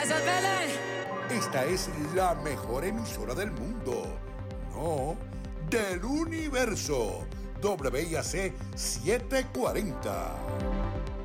Eso es Belén. Esta es la mejor emisora del mundo. No, del universo. WIAC 740.